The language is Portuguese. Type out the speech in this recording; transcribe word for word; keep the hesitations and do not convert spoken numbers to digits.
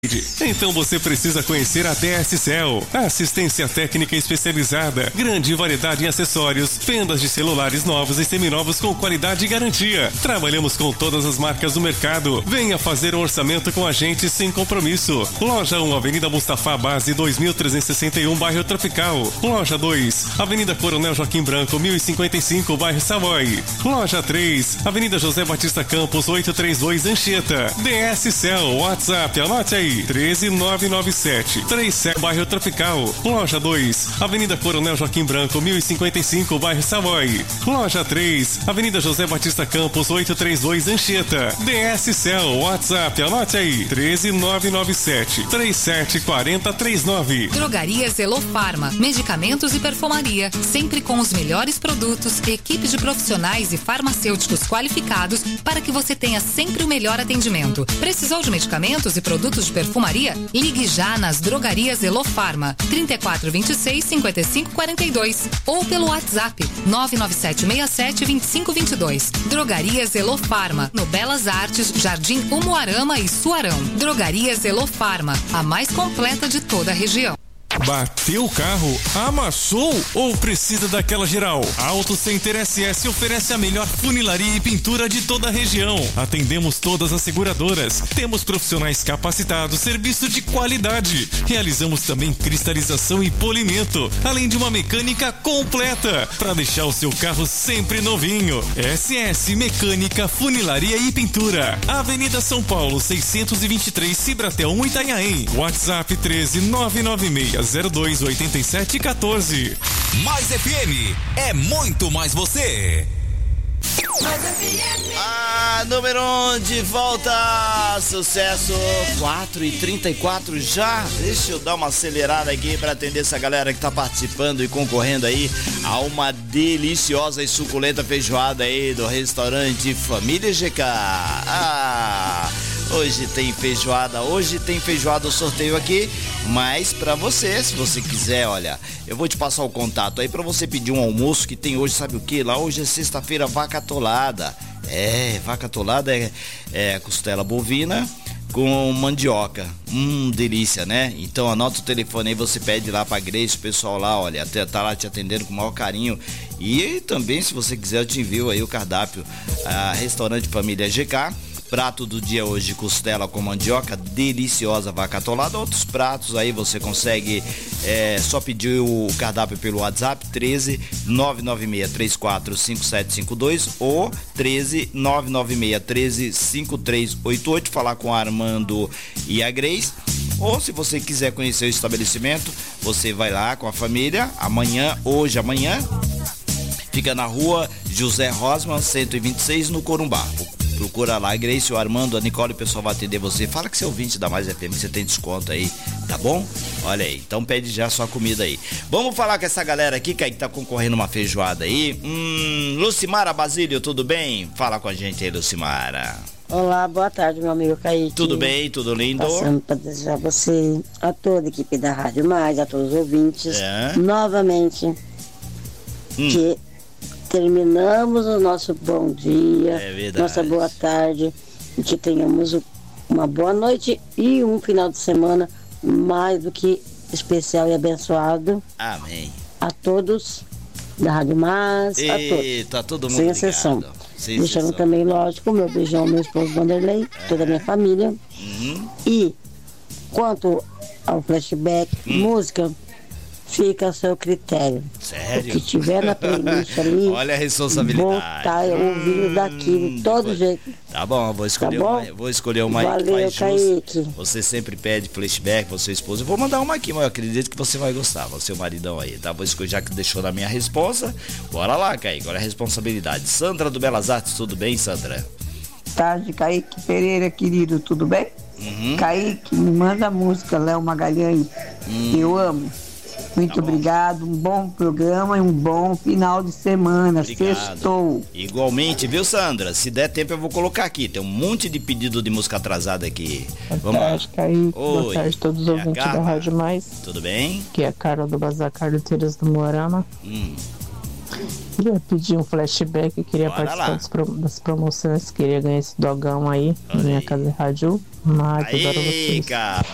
Então você precisa conhecer a D S Cell, assistência técnica especializada, grande variedade em acessórios, vendas de celulares novos e seminovos com qualidade e garantia. Trabalhamos com todas as marcas do mercado. Venha fazer um orçamento com a gente sem compromisso. Loja um, Avenida Mustafa Base, dois mil trezentos e sessenta e um, bairro Tropical. Loja dois, Avenida Coronel Joaquim Branco, mil e cinquenta e cinco, bairro Savoy. Loja três, Avenida José Batista Campos, oitocentos e trinta e dois, Anchieta. D S Cell, WhatsApp, anote aí. treze nove nove sete trinta e sete, bairro Tropical. Loja dois, Avenida Coronel Joaquim Branco, mil e cinquenta e cinco, bairro Savoy. Loja três, Avenida José Batista Campos, oitocentos e trinta e dois, Anchieta. D S Cell, WhatsApp, anote aí. treze nove nove sete trinta e sete quarenta trinta e nove. Drogarias Elofarma, medicamentos e perfumaria, sempre com os melhores produtos, equipe de profissionais e farmacêuticos qualificados para que você tenha sempre o melhor atendimento. Precisou de medicamentos e produtos de perfumaria? Ligue já nas Drogarias Elofarma, trinta e quatro, vinte e seis, cinquenta e cinco, quarenta e dois ou pelo WhatsApp nove nove sete seis sete, dois cinco dois dois. Drogarias Elofarma, no Belas Artes, Jardim Umuarama e Suarão. Drogarias Elofarma, a mais completa de toda a região. Bateu o carro? Amassou? Ou precisa daquela geral? A Auto Center S S oferece a melhor funilaria e pintura de toda a região. Atendemos todas as seguradoras. Temos profissionais capacitados, serviço de qualidade. Realizamos também cristalização e polimento, além de uma mecânica completa para deixar o seu carro sempre novinho. S S Mecânica, Funilaria e Pintura. Avenida São Paulo, seiscentos e vinte e três, Cibratel um, Itanhaém. WhatsApp treze nove nove seis zero dois oito sete um quatro. Mais F M é muito mais você. Ah, número um de volta, sucesso, quatro e trinta e quatro já. Deixa eu dar uma acelerada aqui para atender essa galera que tá participando e concorrendo aí a uma deliciosa e suculenta feijoada aí do restaurante Família G K. Ah, hoje tem feijoada, hoje tem feijoada, o sorteio aqui, mas pra você, se você quiser, olha, eu vou te passar o contato aí pra você pedir um almoço que tem hoje, sabe o que? Lá hoje é sexta-feira, vaca atolada. É, vaca atolada é, é costela bovina com mandioca. Hum, delícia, né? Então anota o telefone aí, você pede lá pra Grace, o pessoal lá, olha, até tá lá te atendendo com o maior carinho. E também, se você quiser, eu te envio aí o cardápio. A Restaurante Família G K. Prato do dia hoje, costela com mandioca, deliciosa, vaca atolada. Outros pratos aí você consegue é, só pedir o cardápio pelo WhatsApp treze nove nove seis três quatro cinco sete cinco dois ou treze nove nove seis um três cinco três oito oito, falar com a Armando e a Grace. Ou se você quiser conhecer o estabelecimento, você vai lá com a família, amanhã, hoje, amanhã, fica na rua José Rosman, cento e vinte e seis, no Corumbá. Procura lá, Grace, o Armando, a Nicole, o pessoal vai atender você. Fala que você é ouvinte da Mais F M, você tem desconto aí, tá bom? Olha aí, então pede já sua comida aí. Vamos falar com essa galera aqui, que tá concorrendo uma feijoada aí. Hum, Lucimara Basílio, tudo bem? Fala com a gente aí, Lucimara. Olá, boa tarde, meu amigo Kaique. Tudo bem, tudo lindo? Passando para desejar você, a toda a equipe da Rádio Mais, a todos os ouvintes, é. novamente, hum. que terminamos o nosso bom dia, é nossa boa tarde, e que tenhamos uma boa noite e um final de semana mais do que especial e abençoado. Amém. A todos da Rádio Mais, a todos. Tá todo mundo sem exceção. Sem Deixando exceção. Também, lógico, meu beijão, meu esposo Vanderlei, é. toda a minha família. Uhum. E quanto ao flashback, hum. música, fica a seu critério. Sério? O que tiver na playlist ali. Olha a responsabilidade. Botar ouvindo daqui de todo vou, jeito. Tá bom, vou escolher tá bom? uma. Vou escolher uma Valeu, mais Kaique. justa. Você sempre pede flashback, você esposa. Eu vou mandar uma aqui, mas eu acredito que você vai gostar. Você, o maridão aí, tá? Vou escolher, já que deixou na minha resposta. Bora lá, Kaique. Olha a responsabilidade. Sandra do Belas Artes, tudo bem, Sandra? Tarde, Kaique Pereira, querido, tudo bem? Uhum. Kaique, me manda a música, Léo Magalhães. Hum. Eu amo. Muito tá obrigado, um bom programa e um bom final de semana. Sextou. Igualmente, viu, Sandra? Se der tempo eu vou colocar aqui. Tem um monte de pedido de música atrasada aqui. Boa Vamos tarde, Kaique. Boa tarde a todos os é ouvintes da Rádio Mais. Tudo bem? Que é a Carol do Bazar Carteiras do Moarama. Hum. Queria pedir um flashback, queria Bora participar das, pro, das promoções, queria ganhar esse dogão aí, na minha casa de rádio. Mas aí, adoro vocês. Cara.